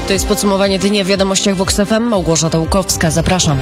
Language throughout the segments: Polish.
To jest podsumowanie dnia w wiadomościach Vox FM. Małgorzata Łukowska, zapraszam.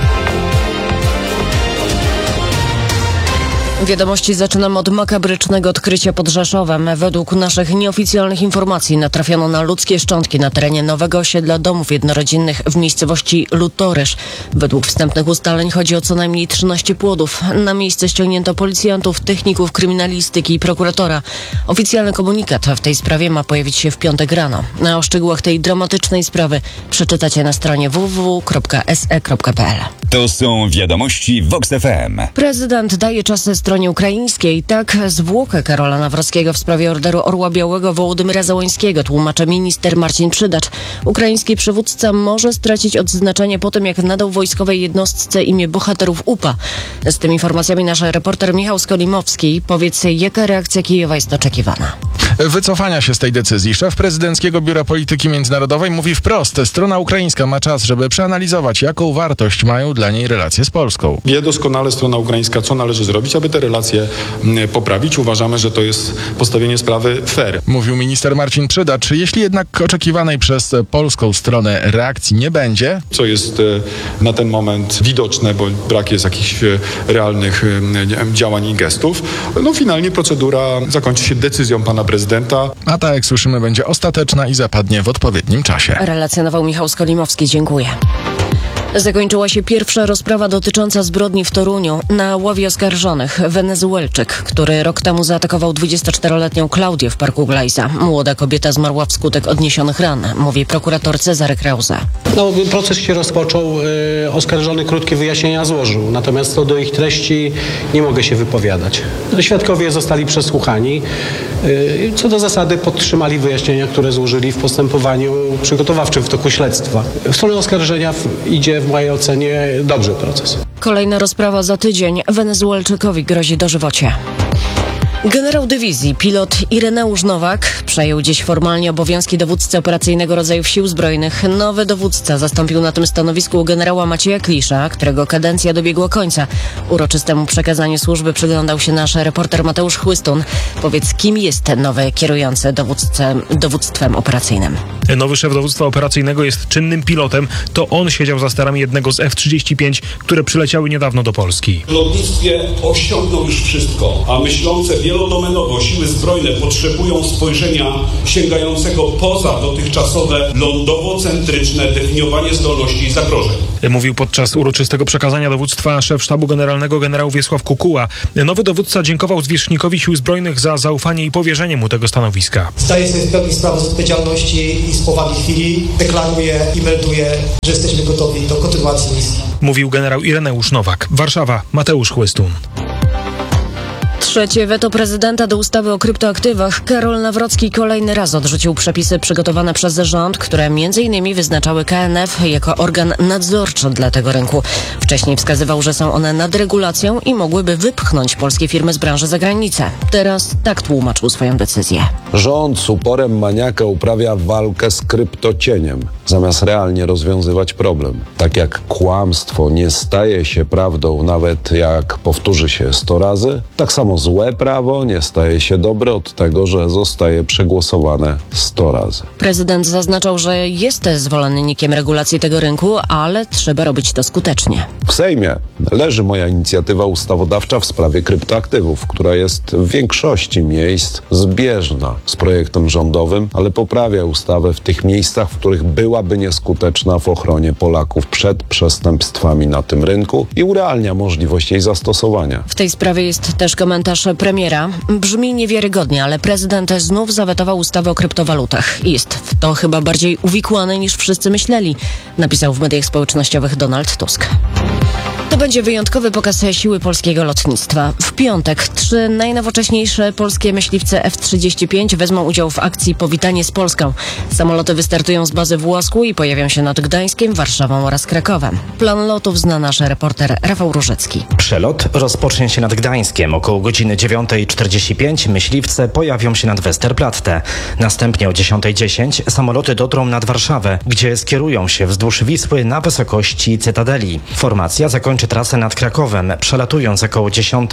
Wiadomości zaczynam od makabrycznego odkrycia pod Rzeszowem. Według naszych nieoficjalnych informacji natrafiono na ludzkie szczątki na terenie nowego osiedla domów jednorodzinnych w miejscowości Lutorysz. Według wstępnych ustaleń chodzi o co najmniej 13 płodów. Na miejsce ściągnięto policjantów, techników kryminalistyki i prokuratora. Oficjalny komunikat w tej sprawie ma pojawić się w piątek rano. O szczegółach tej dramatycznej sprawy przeczytacie na stronie www.se.pl. To są wiadomości Vox FM. Prezydent daje czas stronie ukraińskiej. Tak zwłokę Karola Nawrockiego w sprawie orderu Orła Białego Wołodymyra Załońskiego tłumaczy minister Marcin Przydacz. Ukraiński przywódca może stracić odznaczenie po tym, jak nadał wojskowej jednostce imię bohaterów UPA. Z tymi informacjami nasz reporter Michał Skolimowski. Powiedz, jaka reakcja Kijowa jest oczekiwana? Wycofania się z tej decyzji. Szef Prezydenckiego Biura Polityki Międzynarodowej mówi wprost, strona ukraińska ma czas, żeby przeanalizować, jaką wartość mają dla niej relacje z Polską. Wie doskonale strona ukraińska, co należy zrobić, aby te relacje poprawić. Uważamy, że to jest postawienie sprawy fair. Mówił minister Marcin Przydacz. Jeśli jednak oczekiwanej przez polską stronę reakcji nie będzie, co jest na ten moment widoczne, bo brak jest jakichś realnych działań i gestów, no finalnie procedura zakończy się decyzją pana prezydenta. A ta, jak słyszymy, będzie ostateczna i zapadnie w odpowiednim czasie. Relacjonował Michał Skolimowski. Dziękuję. Zakończyła się pierwsza rozprawa dotycząca zbrodni w Toruniu. Na ławie oskarżonych Wenezuelczyk, który rok temu zaatakował 24-letnią Klaudię w parku Glajza. Młoda kobieta zmarła wskutek odniesionych ran, mówi prokurator Cezary Krause. Proces się rozpoczął, oskarżony krótkie wyjaśnienia złożył, natomiast co do ich treści nie mogę się wypowiadać. Świadkowie zostali przesłuchani. Co do zasady podtrzymali wyjaśnienia, które złożyli w postępowaniu przygotowawczym w toku śledztwa. W stronę oskarżenia idzie w mojej ocenie dobrze proces. Kolejna rozprawa za tydzień. Wenezuelczykowi grozi dożywocie. Generał dywizji, pilot Ireneusz Nowak przejął dziś formalnie obowiązki dowódcy operacyjnego rodzajów Sił Zbrojnych. Nowy dowódca zastąpił na tym stanowisku generała Macieja Klisza, którego kadencja dobiegła końca. Uroczystemu przekazaniu służby przyglądał się nasz reporter Mateusz Chłystun. Powiedz, kim jest ten nowy kierujący dowództwem operacyjnym? Nowy szef dowództwa operacyjnego jest czynnym pilotem. To on siedział za sterami jednego z F-35, które przyleciały niedawno do Polski. W lotnictwie osiągnął już wszystko, a myślące wielodomenowo siły zbrojne potrzebują spojrzenia sięgającego poza dotychczasowe lądowo-centryczne definiowanie zdolności i zagrożeń. Mówił podczas uroczystego przekazania dowództwa szef sztabu generalnego generał Wiesław Kukuła. Nowy dowódca dziękował zwierzchnikowi Sił Zbrojnych za zaufanie i powierzenie mu tego stanowiska. Zdaję sobie w pełni sprawę z odpowiedzialności i z powagi chwili. Deklaruję i melduję, że jesteśmy gotowi do kontynuacji misji. Mówił generał Ireneusz Nowak. Warszawa, Mateusz Chłystun. Trzecie weto prezydenta do ustawy o kryptoaktywach. Karol Nawrocki kolejny raz odrzucił przepisy przygotowane przez rząd, które m.in. wyznaczały KNF jako organ nadzorczy dla tego rynku. Wcześniej wskazywał, że są one nadregulacją i mogłyby wypchnąć polskie firmy z branży za granicę. Teraz tak tłumaczył swoją decyzję. Rząd z uporem maniaka uprawia walkę z kryptocieniem, zamiast realnie rozwiązywać problem. Tak jak kłamstwo nie staje się prawdą, nawet jak powtórzy się 100 razy, tak samo złe prawo nie staje się dobre od tego, że zostaje przegłosowane 100 razy. Prezydent zaznaczał, że jest zwolennikiem regulacji tego rynku, ale trzeba robić to skutecznie. W Sejmie leży moja inicjatywa ustawodawcza w sprawie kryptoaktywów, która jest w większości miejsc zbieżna z projektem rządowym, ale poprawia ustawę w tych miejscach, w których byłaby nieskuteczna w ochronie Polaków przed przestępstwami na tym rynku i urealnia możliwość jej zastosowania. W tej sprawie jest też komentarz premiera. Brzmi niewiarygodnie, ale prezydent znów zawetował ustawę o kryptowalutach. Jest w to chyba bardziej uwikłany niż wszyscy myśleli, napisał w mediach społecznościowych Donald Tusk. To będzie wyjątkowy pokaz siły polskiego lotnictwa. W piątek 3 najnowocześniejsze polskie myśliwce F-35 wezmą udział w akcji Powitanie z Polską. Samoloty wystartują z bazy w Łosku i pojawią się nad Gdańskiem, Warszawą oraz Krakowem. Plan lotów zna nasz reporter Rafał Różycki. Przelot rozpocznie się nad Gdańskiem. Około godziny 9:45 myśliwce pojawią się nad Westerplatte. Następnie o 10:10 samoloty dotrą nad Warszawę, gdzie skierują się wzdłuż Wisły na wysokości Cytadeli. Formacja zakończy zakończy trasę nad Krakowem, przelatując około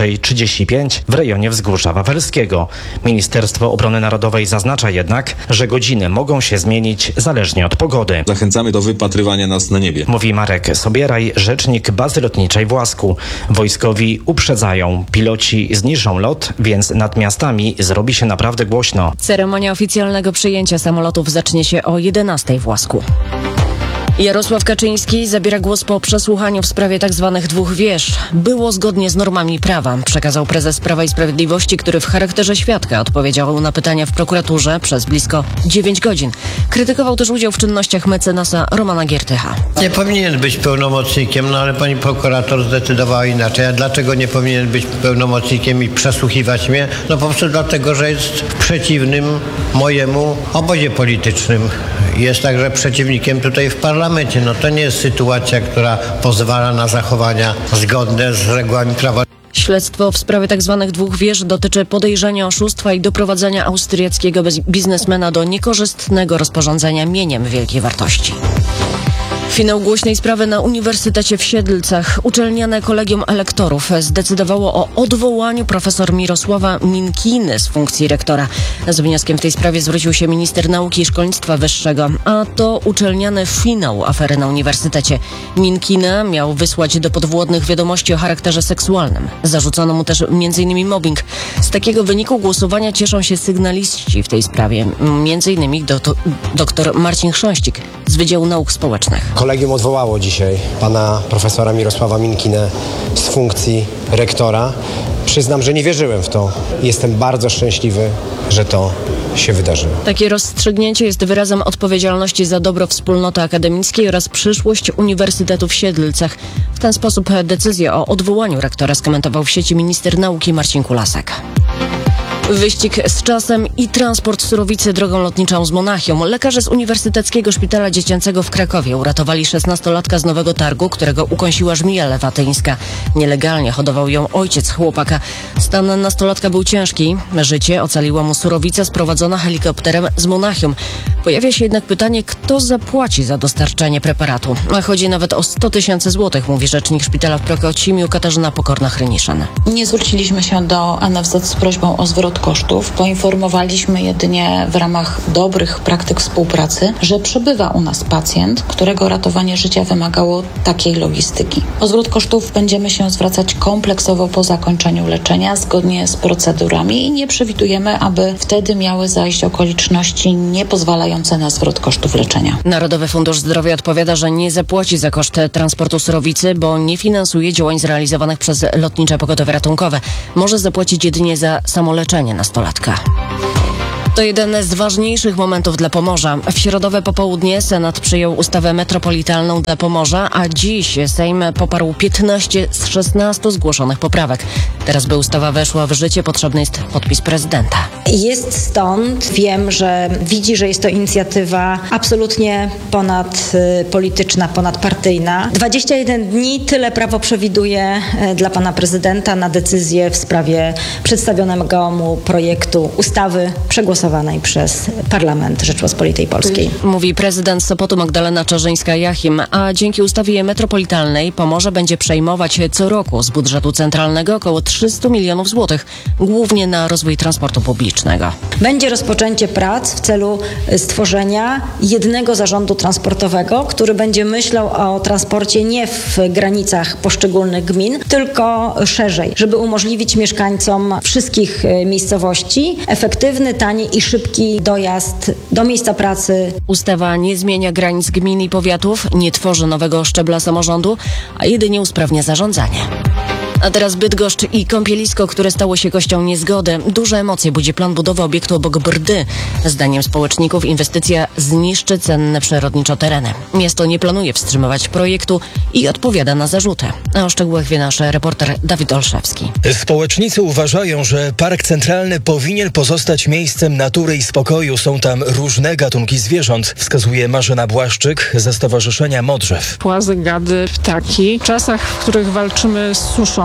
10:35 w rejonie Wzgórza Wawelskiego. Ministerstwo Obrony Narodowej zaznacza jednak, że godziny mogą się zmienić zależnie od pogody. Zachęcamy do wypatrywania nas na niebie. Mówi Marek Sobieraj, rzecznik bazy lotniczej w Łasku. Wojskowi uprzedzają, piloci zniżą lot, więc nad miastami zrobi się naprawdę głośno. Ceremonia oficjalnego przyjęcia samolotów zacznie się o 11:00 w Łasku. Jarosław Kaczyński zabiera głos po przesłuchaniu w sprawie tzw. dwóch wież. Było zgodnie z normami prawa, przekazał prezes Prawa i Sprawiedliwości, który w charakterze świadka odpowiedział na pytania w prokuraturze przez blisko 9 godzin. Krytykował też udział w czynnościach mecenasa Romana Giertycha. Nie powinien być pełnomocnikiem, ale pani prokurator zdecydowała inaczej. A dlaczego nie powinien być pełnomocnikiem i przesłuchiwać mnie? Po prostu dlatego, że jest przeciwnym mojemu obozie politycznym. Jest także przeciwnikiem tutaj w parlamencie. To nie jest sytuacja, która pozwala na zachowania zgodne z regułami prawa. Śledztwo w sprawie tzw. dwóch wież dotyczy podejrzenia oszustwa i doprowadzenia austriackiego biznesmena do niekorzystnego rozporządzenia mieniem wielkiej wartości. Finał głośnej sprawy na Uniwersytecie w Siedlcach. Uczelniane Kolegium Elektorów zdecydowało o odwołaniu profesor Mirosława Minkiny z funkcji rektora. Z wnioskiem w tej sprawie zwrócił się minister nauki i szkolnictwa wyższego, a to uczelniany finał afery na uniwersytecie. Minkina miał wysłać do podwładnych wiadomości o charakterze seksualnym. Zarzucono mu też m.in. mobbing. Z takiego wyniku głosowania cieszą się sygnaliści w tej sprawie, m.in. dr Marcin Chrząścik z Wydziału Nauk Społecznych. Kolegium odwołało dzisiaj pana profesora Mirosława Minkinę z funkcji rektora. Przyznam, że nie wierzyłem w to. Jestem bardzo szczęśliwy, że to się wydarzyło. Takie rozstrzygnięcie jest wyrazem odpowiedzialności za dobro wspólnoty akademickiej oraz przyszłość Uniwersytetu w Siedlcach. W ten sposób decyzję o odwołaniu rektora skomentował w sieci minister nauki Marcin Kulasek. Wyścig z czasem i transport surowicy drogą lotniczą z Monachium. Lekarze z Uniwersyteckiego Szpitala Dziecięcego w Krakowie uratowali 16-latka z Nowego Targu, którego ukąsiła żmija lewatyńska. Nielegalnie hodował ją ojciec chłopaka. Stan nastolatka był ciężki. Życie ocaliła mu surowica sprowadzona helikopterem z Monachium. Pojawia się jednak pytanie, kto zapłaci za dostarczenie preparatu. A chodzi nawet o 100 000 złotych, mówi rzecznik szpitala w Prokocimiu Katarzyna Pokorna-Hryniszyn. Nie zwróciliśmy się do NFZ z prośbą o zwrot kosztów. Poinformowaliśmy jedynie w ramach dobrych praktyk współpracy, że przebywa u nas pacjent, którego ratowanie życia wymagało takiej logistyki. O zwrot kosztów będziemy się zwracać kompleksowo po zakończeniu leczenia, zgodnie z procedurami i nie przewidujemy, aby wtedy miały zajść okoliczności niepozwalające na zwrot kosztów leczenia. Narodowy Fundusz Zdrowia odpowiada, że nie zapłaci za koszt transportu surowicy, bo nie finansuje działań zrealizowanych przez Lotnicze Pogotowie Ratunkowe. Może zapłacić jedynie za samoleczenie nastolatka. To jeden z ważniejszych momentów dla Pomorza. W środowe popołudnie Senat przyjął ustawę metropolitalną dla Pomorza, a dziś Sejm poparł 15 z 16 zgłoszonych poprawek. Teraz, by ustawa weszła w życie, potrzebny jest podpis prezydenta. Jest stąd. Wiem, że widzi, że jest to inicjatywa absolutnie ponadpolityczna, ponadpartyjna. 21 dni, tyle prawo przewiduje dla pana prezydenta na decyzję w sprawie przedstawionego mu projektu ustawy przegłosowanej przez Parlament Rzeczpospolitej Polskiej. Mówi prezydent Sopotu Magdalena Czarzyńska-Jachim, a dzięki ustawie metropolitalnej Pomorze będzie przejmować co roku z budżetu centralnego około 300 milionów złotych, głównie na rozwój transportu publicznego. Będzie rozpoczęcie prac w celu stworzenia jednego zarządu transportowego, który będzie myślał o transporcie nie w granicach poszczególnych gmin, tylko szerzej, żeby umożliwić mieszkańcom wszystkich miejscowości efektywny, tani i szybki dojazd do miejsca pracy. Ustawa nie zmienia granic gmin i powiatów, nie tworzy nowego szczebla samorządu, a jedynie usprawnia zarządzanie. A teraz Bydgoszcz i kąpielisko, które stało się kością niezgody. Duże emocje budzi plan budowy obiektu obok Brdy. Zdaniem społeczników inwestycja zniszczy cenne przyrodniczo tereny. Miasto nie planuje wstrzymywać projektu i odpowiada na zarzuty. A o szczegółach wie nasz reporter Dawid Olszewski. Społecznicy uważają, że Park Centralny powinien pozostać miejscem natury i spokoju. Są tam różne gatunki zwierząt, wskazuje Marzena Błaszczyk ze Stowarzyszenia Modrzew. Płazy, gady, ptaki. W czasach, w których walczymy z suszą,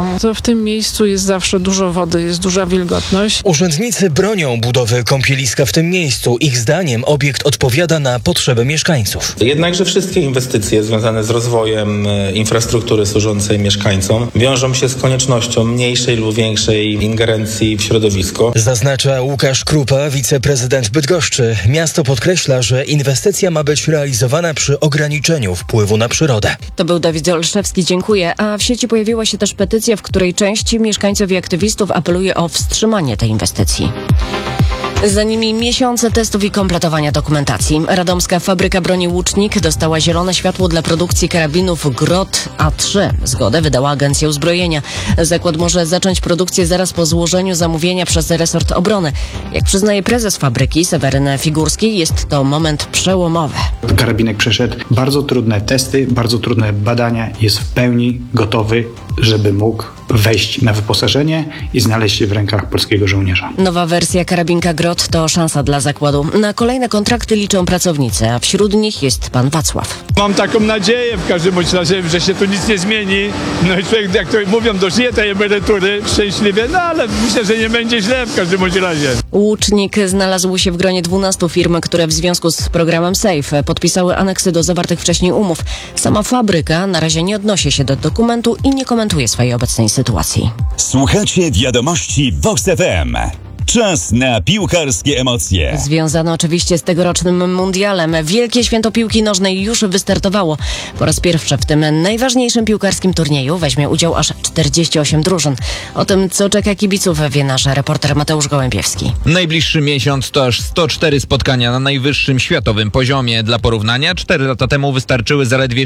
to w tym miejscu jest zawsze dużo wody, jest duża wilgotność. Urzędnicy bronią budowy kąpieliska w tym miejscu. Ich zdaniem obiekt odpowiada na potrzeby mieszkańców. Jednakże wszystkie inwestycje związane z rozwojem infrastruktury służącej mieszkańcom wiążą się z koniecznością mniejszej lub większej ingerencji w środowisko. Zaznacza Łukasz Krupa, wiceprezydent Bydgoszczy. Miasto podkreśla, że inwestycja ma być realizowana przy ograniczeniu wpływu na przyrodę. To był Dawid Olszewski, dziękuję. A w sieci pojawiła się też petycja, w której część mieszkańców i aktywistów apeluje o wstrzymanie tej inwestycji. Za nimi miesiące testów i kompletowania dokumentacji. Radomska fabryka broni Łucznik dostała zielone światło dla produkcji karabinów GROT A3. Zgodę wydała Agencja Uzbrojenia. Zakład może zacząć produkcję zaraz po złożeniu zamówienia przez resort obrony. Jak przyznaje prezes fabryki Seweryn Figurski, jest to moment przełomowy. Karabinek przeszedł bardzo trudne testy, bardzo trudne badania. Jest w pełni gotowy, żeby mógł wejść na wyposażenie i znaleźć się w rękach polskiego żołnierza. Nowa wersja karabinka GROT to szansa dla zakładu. Na kolejne kontrakty liczą pracownicy, a wśród nich jest pan Wacław. Mam taką nadzieję w każdym bądź razie, że się tu nic nie zmieni. No i człowiek, jak to mówią, dożyje tej emerytury szczęśliwie, no ale myślę, że nie będzie źle w każdym bądź razie. Łucznik znalazł się w gronie 12 firm, które w związku z programem SAFE podpisały aneksy do zawartych wcześniej umów. Sama fabryka na razie nie odnosi się do dokumentu i nie komentuje swojej obecnej sytuacji. Słuchacie wiadomości Vox FM. Czas na piłkarskie emocje. Związane oczywiście z tegorocznym mundialem. Wielkie święto piłki nożnej już wystartowało. Po raz pierwszy w tym najważniejszym piłkarskim turnieju weźmie udział aż 48 drużyn. O tym, co czeka kibiców, wie nasz reporter Mateusz Gołębiewski. Najbliższy miesiąc to aż 104 spotkania na najwyższym światowym poziomie. Dla porównania 4 lata temu wystarczyły zaledwie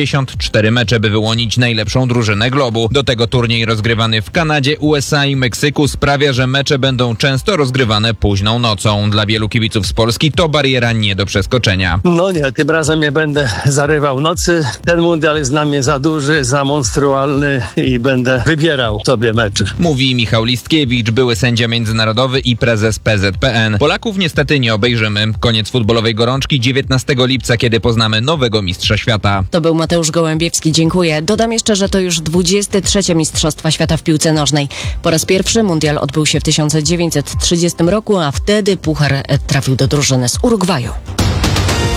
64 mecze, by wyłonić najlepszą drużynę globu. Do tego turniej rozgrywany w Kanadzie, USA i Meksyku sprawia, że mecze będą często rozgrywane późną nocą. Dla wielu kibiców z Polski to bariera nie do przeskoczenia. No nie, tym razem nie będę zarywał nocy. Ten mundial jest dla mnie za duży, za monstrualny i będę wybierał sobie mecze. Mówi Michał Listkiewicz, były sędzia międzynarodowy i prezes PZPN. Polaków niestety nie obejrzymy. Koniec futbolowej gorączki 19 lipca, kiedy poznamy nowego mistrza świata. To był Mateusz Gołębiewski, dziękuję. Dodam jeszcze, że to już 23. Mistrzostwa Świata w piłce nożnej. Po raz pierwszy mundial odbył się w 1930 roku, a wtedy puchar trafił do drużyny z Urugwaju.